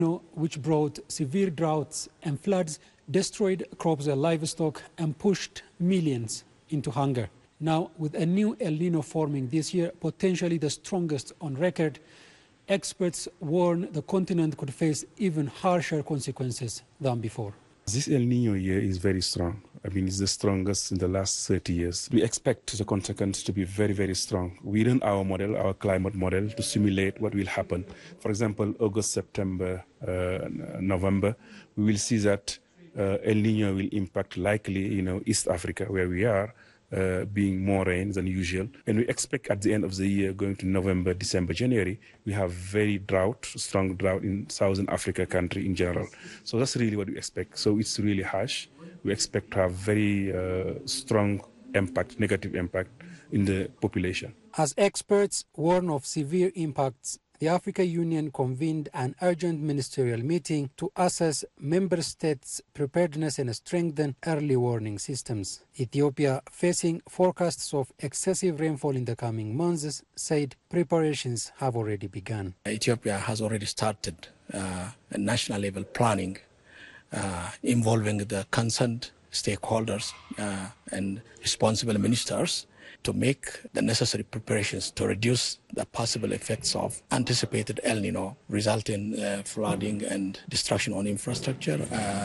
which brought severe droughts and floods, destroyed crops and livestock, and pushed millions into hunger. Now, with a new El Nino forming this year, potentially the strongest on record, experts warn the continent could face even harsher consequences than before. This El Nino year is very strong. I mean, it's the strongest in the last 30 years. We expect the consequence to be very, very strong. We run our model, our climate model, to simulate what will happen. For example, August, September, November, we will see that El Nino will impact likely, East Africa, where we are, being more rain than usual. And we expect at the end of the year, going to November, December, January, we have very strong drought in Southern Africa country in general. So that's really what we expect. So it's really harsh. We expect to have very strong impact, negative impact in the population. As experts warn of severe impacts, the African Union convened an urgent ministerial meeting to assess member states' preparedness and strengthen early warning systems. Ethiopia, facing forecasts of excessive rainfall in the coming months, said preparations have already begun. Ethiopia has already started a national level planning involving the concerned stakeholders and responsible ministers to make the necessary preparations to reduce the possible effects of anticipated El Nino, resulting in flooding and destruction on infrastructure,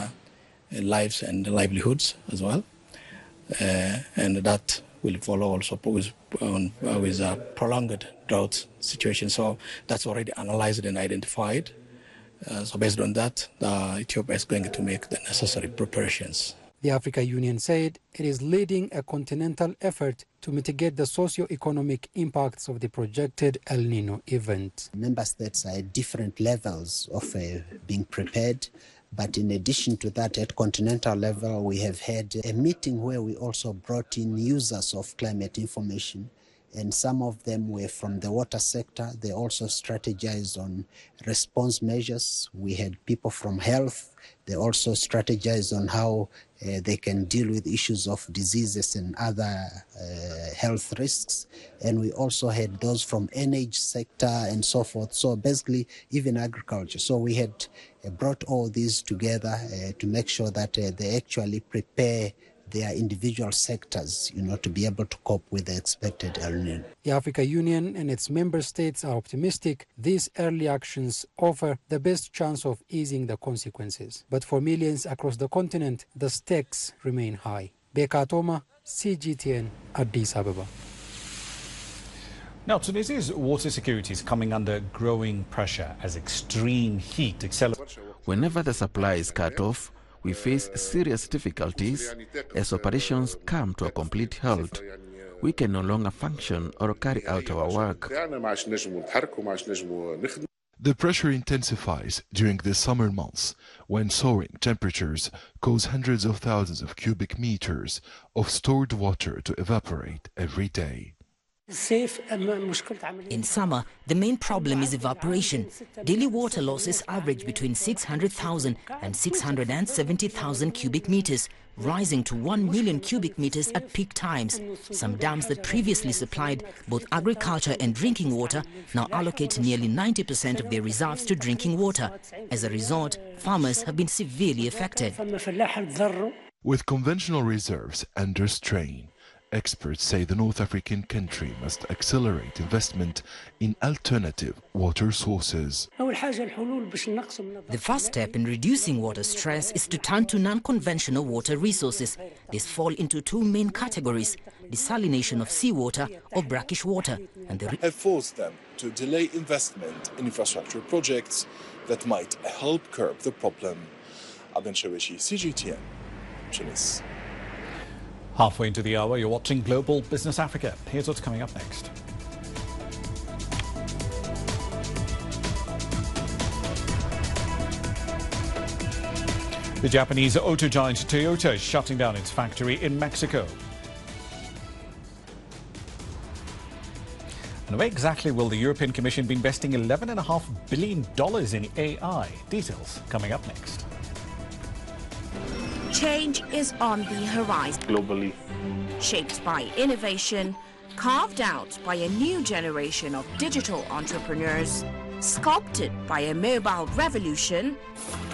lives and livelihoods as well. And that will follow also with a prolonged drought situation. So that's already analyzed and identified. So based on that, Ethiopia is going to make the necessary preparations. The African Union said it is leading a continental effort to mitigate the socio-economic impacts of the projected El Nino event. Member states are at different levels of being prepared. But in addition to that, at continental level, we have had a meeting where we also brought in users of climate information. And some of them were from the water sector. They also strategized on response measures. We had people from health. They also strategized on how they can deal with issues of diseases and other health risks. And we also had those from energy sector and so forth. So basically, even agriculture. So we had brought all these together to make sure that they actually prepare their individual sectors, to be able to cope with the expected El Nino. The African Union and its member states are optimistic these early actions offer the best chance of easing the consequences. But for millions across the continent, the stakes remain high. Beka Atoma, CGTN, Addis Ababa. Now, Tunisia's water security is coming under growing pressure as extreme heat accelerates. Whenever the supply is cut off, we face serious difficulties as operations come to a complete halt. We can no longer function or carry out our work. The pressure intensifies during the summer months when soaring temperatures cause hundreds of thousands of cubic meters of stored water to evaporate every day. In summer, the main problem is evaporation. Daily water losses average between 600,000 and 670,000 cubic meters, rising to 1 million cubic meters at peak times. Some dams that previously supplied both agriculture and drinking water now allocate nearly 90% of their reserves to drinking water. As a result, farmers have been severely affected. With conventional reserves under strain, experts say the North African country must accelerate investment in alternative water sources. The first step in reducing water stress is to turn to non-conventional water resources. These fall into two main categories: desalination of seawater or brackish water, and they have forced them to delay investment in infrastructure projects that might help curb the problem. Aden Shawishi, CGTN, Tunis. Halfway into the hour, you're watching Global Business Africa. Here's what's coming up next. The Japanese auto giant Toyota is shutting down its factory in Mexico. And where exactly will the European Commission be investing $11.5 billion in AI? Details coming up next. Change is on the horizon. Globally. Shaped by innovation, carved out by a new generation of digital entrepreneurs. sculpted by a mobile revolution,